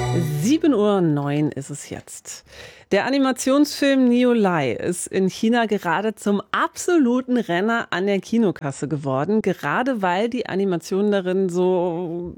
7:09 Uhr ist es jetzt. Der Animationsfilm Niulai ist in China gerade zum absoluten Renner an der Kinokasse geworden, gerade weil die Animationen darin so,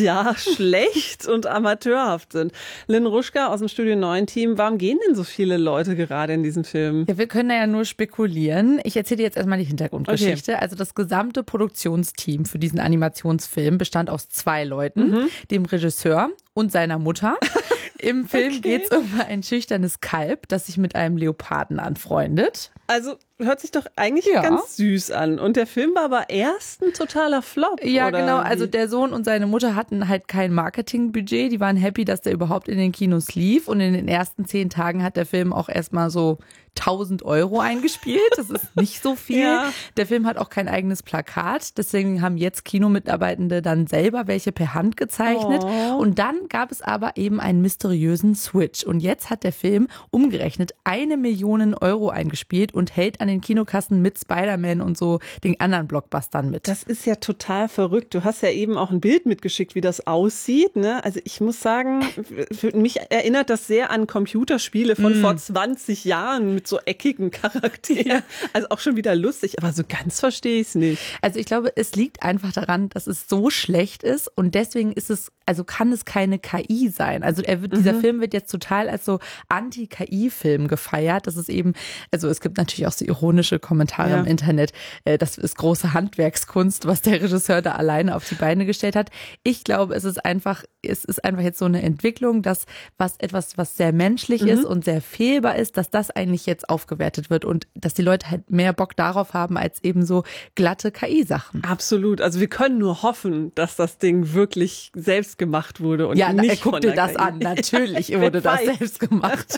schlecht und amateurhaft sind. Lynn Ruschka aus dem Studio 9 Team, warum gehen denn so viele Leute gerade in diesen Film? Ja, wir können da ja nur spekulieren. Ich erzähle dir jetzt erstmal die Hintergrundgeschichte. Okay. Also das gesamte Produktionsteam für diesen Animationsfilm bestand aus 2 Leuten, dem Regisseur und seiner Mutter. Im Film geht es um ein schüchternes Kalb, das sich mit einem Leoparden anfreundet. Also hört sich doch eigentlich ganz süß an. Und der Film war aber erst ein totaler Flop. Ja, oder genau. wie? Also der Sohn und seine Mutter hatten halt kein Marketingbudget. Die waren happy, dass der überhaupt in den Kinos lief. Und in den ersten 10 Tagen hat der Film auch erstmal so 1.000 € eingespielt. Das ist nicht so viel. Ja. Der Film hat auch kein eigenes Plakat. Deswegen haben jetzt Kinomitarbeitende dann selber welche per Hand gezeichnet. Oh. Und dann gab es aber eben einen mysteriösen Switch. Und jetzt hat der Film umgerechnet 1 Million € eingespielt und hält an den Kinokassen mit Spider-Man und so den anderen Blockbustern mit. Das ist ja total verrückt. Du hast ja eben auch ein Bild mitgeschickt, wie das aussieht, ne? Also ich muss sagen, für mich erinnert das sehr an Computerspiele von vor 20 Jahren mit so eckigen Charakteren. Ja. Also auch schon wieder lustig, aber so ganz verstehe ich es nicht. Also ich glaube, es liegt einfach daran, dass es so schlecht ist und deswegen kann es keine KI sein. Also dieser Film wird jetzt total als so Anti-KI-Film gefeiert. Das ist eben, also es gibt natürlich auch so ironische Kommentare im Internet. Das ist große Handwerkskunst, was der Regisseur da alleine auf die Beine gestellt hat. Ich glaube, es ist einfach jetzt so eine Entwicklung, dass etwas, was sehr menschlich ist und sehr fehlbar ist, dass das eigentlich jetzt aufgewertet wird und dass die Leute halt mehr Bock darauf haben als eben so glatte KI-Sachen. Absolut. Also wir können nur hoffen, dass das Ding wirklich selbst gemacht wurde und nicht guck von dir der das KI. an. Natürlich wurde das selbst gemacht.